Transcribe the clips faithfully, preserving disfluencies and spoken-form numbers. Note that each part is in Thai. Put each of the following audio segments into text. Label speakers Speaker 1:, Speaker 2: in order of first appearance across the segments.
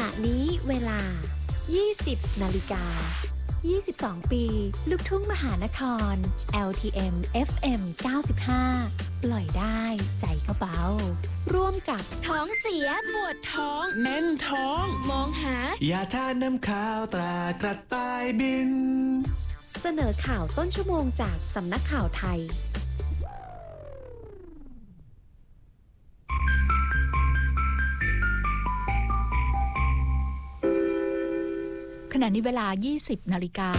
Speaker 1: ณะนี้เวลา ยี่สิบ นาฬิกา ยี่สิบสอง ปี ลูกทุ่งมหานคร แอล ที เอ็ม เอฟ เอ็ม เก้าสิบห้า ปล่อยได้ใจก็เบาร่วมกับ
Speaker 2: ท้องเสียปวดท้อง
Speaker 3: แน่นท้อง
Speaker 2: มองหาย
Speaker 4: าทาน้ำข้าวตรากระต่ายบิน
Speaker 1: เสนอข่าวต้นชั่วโมงจากสำนักข่าวไทย
Speaker 5: ขณะนี้เวลา ยี่สิบ นาฬิกา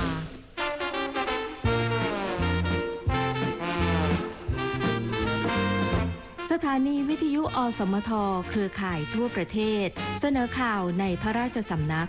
Speaker 6: สถานีวิทยุอสมทเครือข่ายทั่วประเทศเสนอข่าวในพระราชสำนัก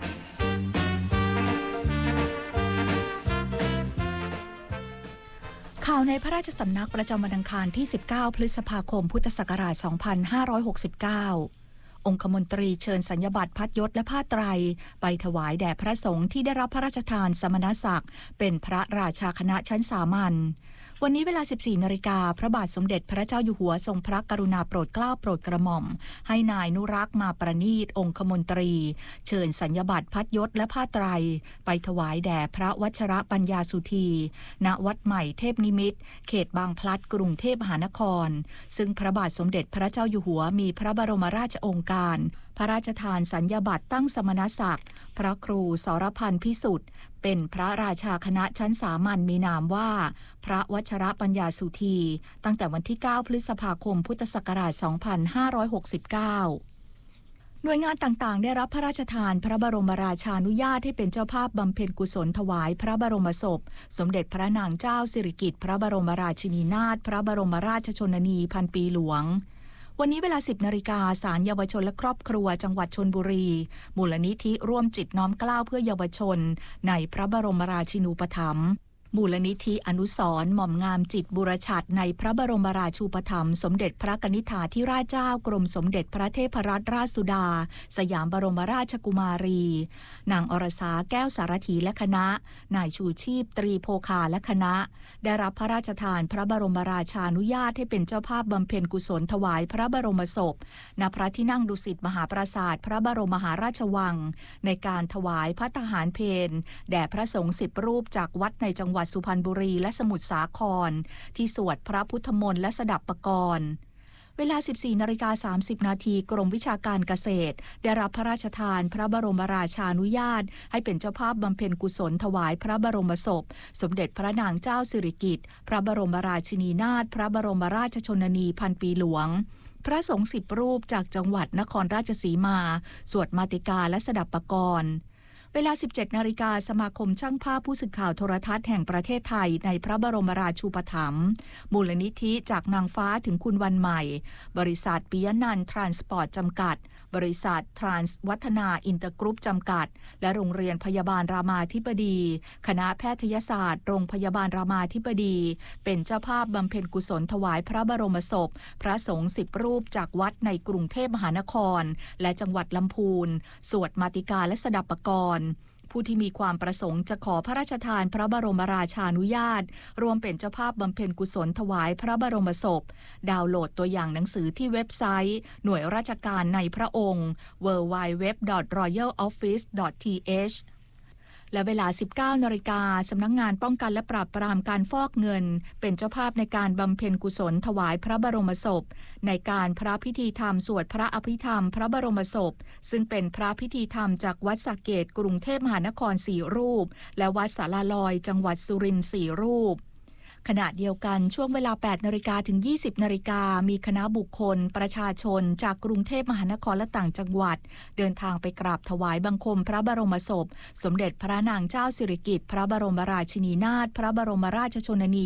Speaker 5: ข่าวในพระราชสำนักประจำวันอังคารที่สิบเก้าพฤษภาคมพุทธศักราชสองพันห้าร้อยหกสิบเก้าองคมนตรีเชิญสัญญบัตรพัดยศและผ้าไตรไปถวายแด่พระสงฆ์ที่ได้รับพระราชทานสมณศักดิ์เป็นพระราชาคณะชั้นสามัญวันนี้เวลา สิบสี่ นาฬิกาพระบาทสมเด็จพระเจ้าอยู่หัวทรงพระกรุณาโปรดเกล้าโปรดกระหม่อมให้นายนุรักษ์มาประณีตองคมนตรีเชิญสัญญบัตรพัดยศและผ้าไตรไปถวายแด่พระวชรปัญญาสุธีณวัดใหม่เทพนิมิตรเขตบางพลัดกรุงเทพมหานครซึ่งพระบาทสมเด็จพระเจ้าอยู่หัวมีพระบรมราชโองการพระราชทานสัญญบัตรตั้งสมณศักดิ์พระครูสรพันธ์พิสุทธิ์เป็นพระราชาคณะชั้นสามัญมีนามว่าพระวชรปัญญาสุธีตั้งแต่วันที่เก้าพฤษภาคมพุทธศักราชสองพันห้าร้อยหกสิบเก้าหน่วยงานต่างๆได้รับพระราชทานพระบรมราชานุญาตให้เป็นเจ้าภาพบำเพ็ญกุศลถวายพระบรมศพสมเด็จพระนางเจ้าสิริกิติ์พระบรมราชินีนาถพระบรมราชชนนีพันปีหลวงวันนี้เวลา สิบ นาฬิกาศาลเยาวชนและครอบครัวจังหวัดชลบุรีมูลนิธิร่วมจิตน้อมเกล้าเพื่อเยาวชนในพระบรมราชินูปถัมภ์มูลนิธิอนุสรณ์หม่อมงามจิตบุรชัดในพระบรมราชูปถัมภ์สมเด็จพระกนิษฐาธิราชเจ้ากรมสมเด็จพระเทพรัตนราชสุดาสยามบรมราชกุมารีนางอรสาแก้วสารถีและคณะนายชูชีพตรีโภคาและคณะได้รับพระราชทานพระบรมราชานุญาตให้เป็นเจ้าภาพบำเพ็ญกุศลถวายพระบรมศพณพระที่นั่งดุสิตมหาปราสาทพระบรมมหาราชวังในการถวายพระทหารเพลแด่พระสงฆ์สิบรูปจากวัดในจังหวัดสุพรรณบุรีและสมุทรสาครที่สวดพระพุทธมนต์และสดับปกรณ์เวลา สิบสี่ นาฬิกา สามสิบ นาทีกรมวิชาการเกษตรได้รับพระราชทานพระบรมราชานุญาตให้เป็นเจ้าภาพบำเพ็ญกุศลถวายพระบรมศพสมเด็จพระนางเจ้าสิริกิติ์พระบรมราชินีนาถพระบรมราชชนนีพันปีหลวงพระสงฆ์สิบรูปจากจังหวัดนครราชสีมาสวดมาติกาและสดับปกรณ์เวลา สิบเจ็ด นาฬิกาสมาคมช่างภาพผู้สื่อข่าวโทรทัศน์แห่งประเทศไทยในพระบรมราชูปถัมภ์มูลนิธิจากนางฟ้าถึงคุณวันใหม่บริษัทปิยนันท์ทรานสปอร์ตจำกัดบริษัททรานส์วัฒนาอินเตอร์กรุ๊ปจำกัดและโรงเรียนพยาบาลรามาธิบดีคณะแพทยศาสตร์โรงพยาบาลรามาธิบดีเป็นเจ้าภาพบำเพ็ญกุศลถวายพระบรมศพพระสงฆ์สิบรูปจากวัดในกรุงเทพมหานครและจังหวัดลำพูนสวดมาติกาและสดับปกรณ์ผู้ที่มีความประสงค์จะขอพระราชทานพระบรมราชานุญาตรวมเป็นเจ้าภาพบำเพ็ญกุศลถวายพระบรมศพดาวน์โหลดตัวอย่างหนังสือที่เว็บไซต์หน่วยราชการในพระองค์ ดับเบิลยู ดับเบิลยู ดับเบิลยู ดอท รอยัล ออฟฟิศ ดอท ที เอช และเวลา สิบเก้า นาฬิกาสำนักงานป้องกันและปราบปรามการฟอกเงินเป็นเจ้าภาพในการบำเพ็ญกุศลถวายพระบรมศพในการพระพิธีธรรมสวดพระอภิธรรมพระบรมศพซึ่งเป็นพระพิธีธรรมจากวัดสระเกษกรุงเทพมหานครสี่รูปและวัดสาราลอยจังหวัดสุรินทร์สี่รูปขณะเดียวกันช่วงเวลา แปด นาฬิกาถึง ยี่สิบ นาฬิกามีคณะบุคคลประชาชนจากกรุงเทพมหานครและต่างจังหวัดเดินทางไปกราบถวายบังคมพระบรมศพสมเด็จพระนางเจ้าสิริกิติ์พระบรมราชินีนาถพระบรมราชชนนี